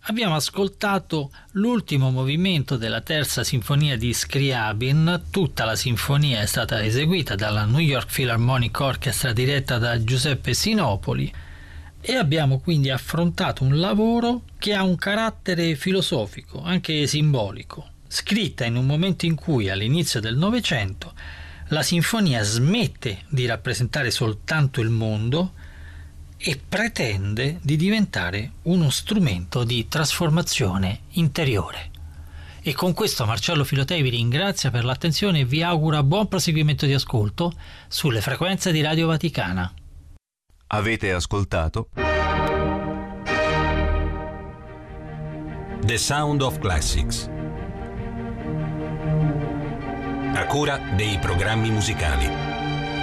Abbiamo ascoltato l'ultimo movimento della terza sinfonia di Scriabin. Tutta la sinfonia è stata eseguita dalla New York Philharmonic Orchestra diretta da Giuseppe Sinopoli e abbiamo quindi affrontato un lavoro che ha un carattere filosofico, anche simbolico, scritta in un momento in cui all'inizio del Novecento la sinfonia smette di rappresentare soltanto il mondo e pretende di diventare uno strumento di trasformazione interiore. E con questo Marcello Filotei vi ringrazia per l'attenzione e vi augura buon proseguimento di ascolto sulle frequenze di Radio Vaticana. Avete ascoltato The Sound of Classics, a cura dei programmi musicali.